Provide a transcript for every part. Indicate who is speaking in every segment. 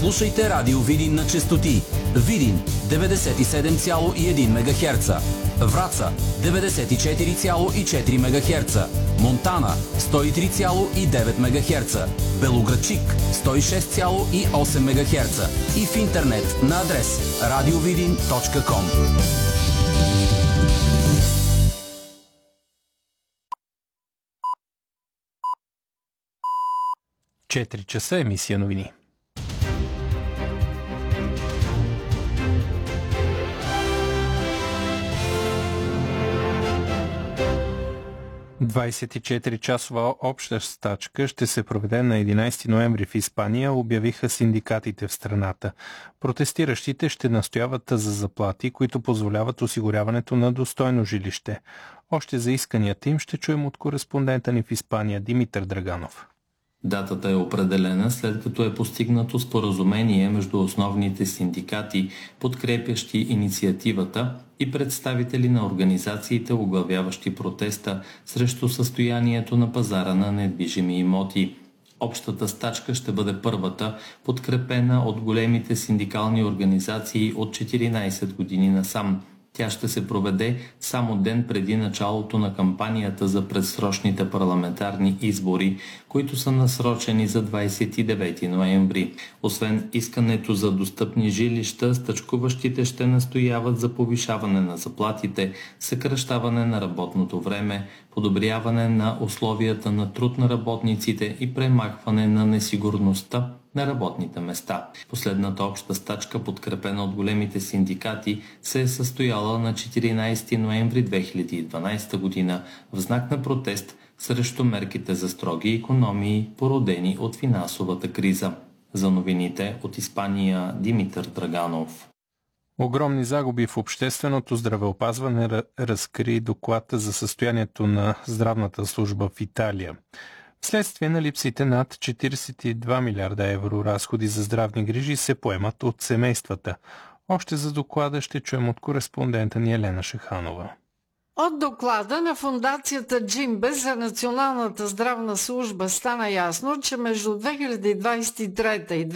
Speaker 1: Слушайте Радио Видин на честоти Видин 97,1 МГц, Враца 94,4 МГц, Монтана 103,9 МГц, Белоградчик 106,8 МГц и в интернет на адрес radiovidin.com.
Speaker 2: 4 часа емисия новини. ...24-часова обща стачка ще се проведе на 11 ноември в Испания, обявиха синдикатите в страната. Протестиращите ще настояват за заплати, които позволяват осигуряването на достойно жилище. Още за исканията им ще чуем от кореспондента ни в Испания Димитър Драганов.
Speaker 3: Датата е определена след като е постигнато споразумение между основните синдикати, подкрепящи инициативата, и представители на организациите, оглавяващи протеста срещу състоянието на пазара на недвижими имоти. Общата стачка ще бъде първата, подкрепена от големите синдикални организации от 14 години насам. Тя ще се проведе само ден преди началото на кампанията за предсрочните парламентарни избори, които са насрочени за 29 ноември. Освен искането за достъпни жилища, стачкуващите ще настояват за повишаване на заплатите, съкращаване на работното време, подобряване на условията на труд на работниците и премахване на несигурността на работните места. Последната обща стачка, подкрепена от големите синдикати, се е състояла на 14 ноември 2012 година в знак на протест срещу мерките за строги икономии, породени от финансовата криза. За новините от Испания Димитър Драганов.
Speaker 2: Огромни загуби в общественото здравеопазване разкри доклад за състоянието на здравната служба в Италия. Вследствие на липсите над 42 милиарда евро разходи за здравни грижи се поемат от семействата. Още за доклада ще чуем от кореспондента ни Елена Шаханова.
Speaker 4: От доклада на фондацията Джимбе за Националната здравна служба стана ясно, че между 2023 и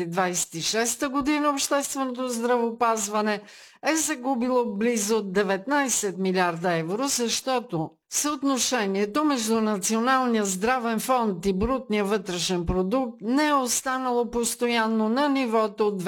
Speaker 4: 2026 година общественото здравеопазване е загубило близо 19 милиарда евро, защото съотношението между Националния здравен фонд и брутния вътрешен продукт не е останало постоянно на нивото от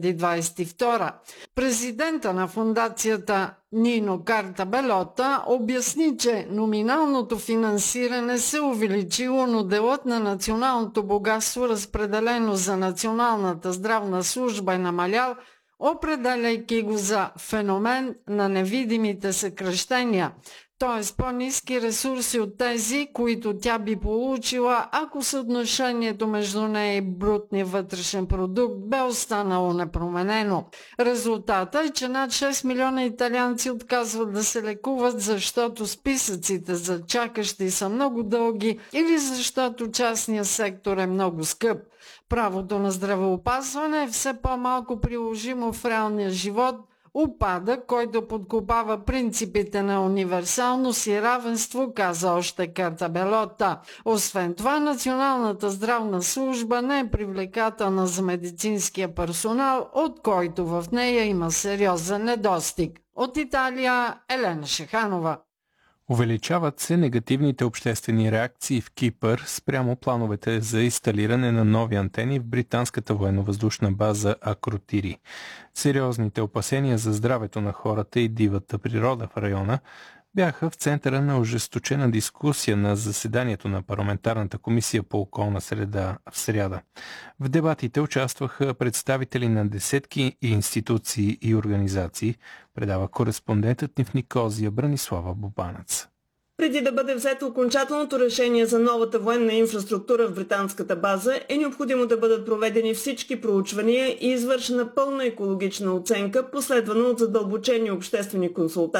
Speaker 4: 2022. Президента на фондацията Нино Картабелота обясни, че номиналното финансиране се увеличило, но делът на националното богатство, разпределено за Националната здравна служба, е намалял, определяйки го за феномен на невидимите съкращения, т.е. по-ниски ресурси от тези, които тя би получила, ако съотношението между нея и брутния вътрешен продукт бе останало непроменено. Резултатът е, че над 6 милиона италианци отказват да се лекуват, защото списъците за чакащи са много дълги или защото частният сектор е много скъп. Правото на здравеопазване е все по-малко приложимо в реалния живот, упадък, който подкопава принципите на универсалност и равенство, каза още Картабелота. Освен това, Националната здравна служба не е привлекателна за медицинския персонал, от който в нея има сериозен недостиг. От Италия Елена Шаханова.
Speaker 2: Увеличават се негативните обществени реакции в Кипър спрямо плановете за инсталиране на нови антени в британската военновъздушна база Акротири. Сериозните опасения за здравето на хората и дивата природа в района бяха в центъра на ожесточена дискусия на заседанието на парламентарната комисия по околна среда в сряда. В дебатите участваха представители на десетки институции и организации, предава кореспондентът ни в Никозия Бранислава Бобанец.
Speaker 5: Преди да бъде взето окончателното решение за новата военна инфраструктура в британската база, е необходимо да бъдат проведени всички проучвания и извършена пълна екологична оценка, последвана от задълбочени обществени консултации